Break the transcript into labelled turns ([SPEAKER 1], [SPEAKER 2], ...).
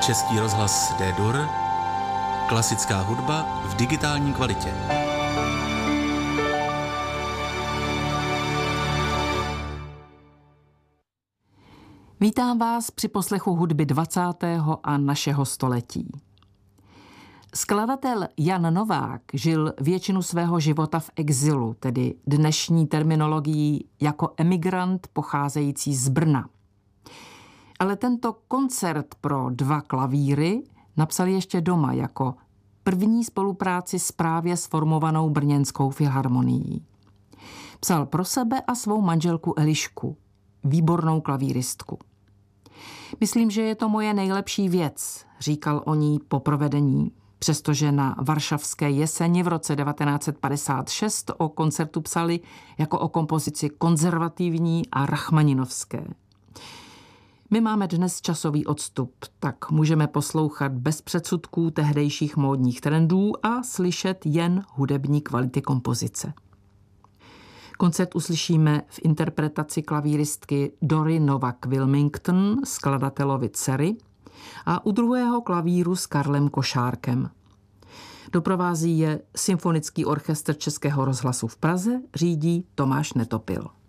[SPEAKER 1] Český rozhlas D-Dur, klasická hudba v digitální kvalitě.
[SPEAKER 2] Vítám vás při poslechu hudby 20. a našeho století. Skladatel Jan Novák žil většinu svého života v exilu, tedy dnešní terminologií jako emigrant pocházející z Brna. Ale tento koncert pro 2 klavíry napsal ještě doma jako první spolupráci s právě sformovanou brněnskou filharmonií. Psal pro sebe a svou manželku Elišku, výbornou klavíristku. Myslím, že je to moje nejlepší věc, říkal o ní po provedení, přestože na Varšavské jeseni v roce 1956 o koncertu psali jako o kompozici konzervativní a rachmaninovské. My máme dnes časový odstup, tak můžeme poslouchat bez předsudků tehdejších módních trendů a slyšet jen hudební kvality kompozice. Koncert uslyšíme v interpretaci klavíristky Dory Novak-Wilmington, skladatelovy dcery, a u druhého klavíru s Karlem Košárkem. Doprovází je Symfonický orchestr Českého rozhlasu v Praze, řídí Tomáš Netopil.